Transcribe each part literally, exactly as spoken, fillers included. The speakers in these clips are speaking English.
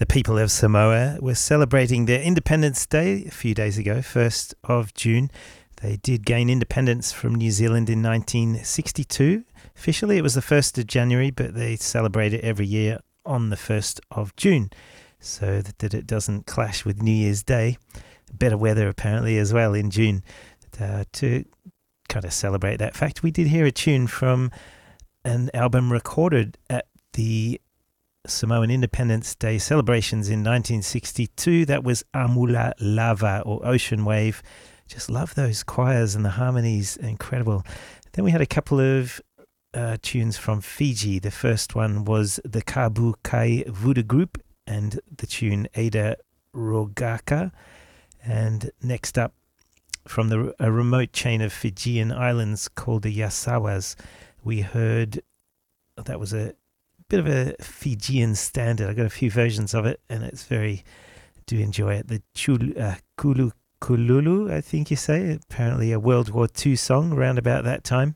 The people of Samoa were celebrating their Independence Day a few days ago, first of June. They did gain independence from New Zealand in nineteen sixty-two. Officially, it was the first of January, but they celebrate it every year on the first of June, so that it doesn't clash with New Year's Day. Better weather, apparently, as well in June. Uh, to kind of celebrate that fact, we did hear a tune from an album recorded at the Samoan Independence Day celebrations in nineteen sixty-two. That was Amula Lava, or Ocean Wave. Just love those choirs and the harmonies, incredible. Then we had a couple of uh, tunes from Fiji. The first one was the Kabu Kai Voodoo Group and the tune Ada Rogaka. And next up, from the a remote chain of Fijian islands called the Yasawas, we heard, that was a bit of a Fijian standard. I got a few versions of it, and it's very, do enjoy it. The Chulu, uh, Kulu Kululu, I think you say, apparently a World War Two song around about that time.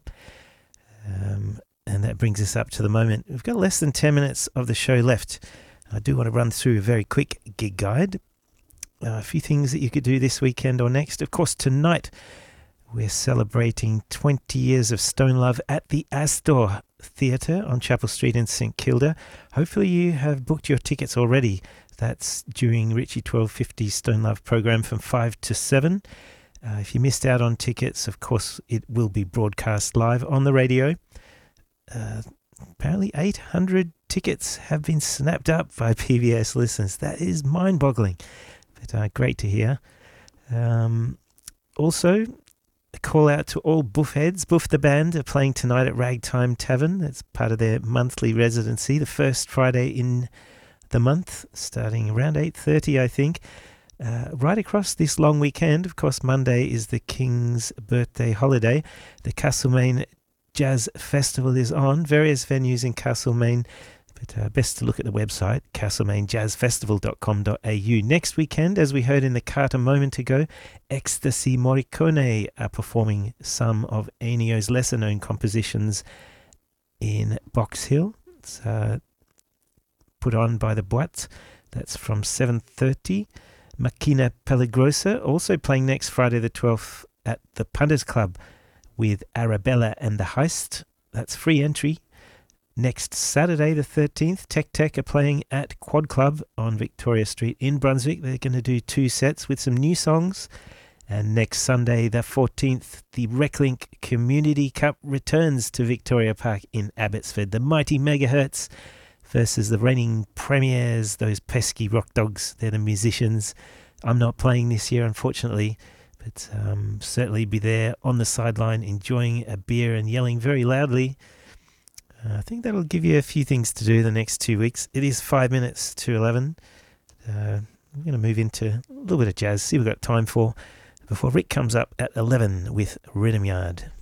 Um, and that brings us up to the moment. We've got less than ten minutes of the show left. I do want to run through a very quick gig guide. Uh, a few things that you could do this weekend or next. Of course, tonight we're celebrating twenty years of Stone Love at the Astor Theatre on Chapel Street in St Kilda. Hopefully you have booked your tickets already. That's during Richie twelve fifty's Stone Love program from five to seven. Uh, if you missed out on tickets, of course, it will be broadcast live on the radio. Uh, apparently eight hundred tickets have been snapped up by P B S listeners. That is mind-boggling, but uh, great to hear. Um, also, a call out to all Buff heads. Buff the band are playing tonight at Ragtime Tavern. That's part of their monthly residency, the first Friday in the month, starting around eight thirty, I think. Uh, right across this long weekend, of course, Monday is the King's birthday holiday. The Castlemaine Jazz Festival is on, various venues in Castlemaine, but uh, best to look at the website, castlemaine jazz festival dot com dot a u. Next weekend, as we heard in the cart a moment ago, Ecstasy Morricone are performing some of Ennio's lesser-known compositions in Box Hill. It's uh, put on by the Boîte. That's from seven thirty. Macchina Pellegrosa also playing next Friday the twelfth at the Punters Club with Arabella and the Heist. That's free entry. Next Saturday the thirteenth, Tech Tech are playing at Quad Club on Victoria Street in Brunswick. They're going to do two sets with some new songs. And next Sunday the fourteenth, the Reclink Community Cup returns to Victoria Park in Abbotsford. The Mighty Megahertz versus the reigning premiers, those pesky rock dogs. They're the musicians. I'm not playing this year, unfortunately, but um, certainly be there on the sideline enjoying a beer and yelling very loudly. Uh, I think that'll give you a few things to do the next two weeks. It is five minutes to eleven. Uh, we're going to move into a little bit of jazz, see what we've got time for, before Rick comes up at eleven with Rhythm Yard.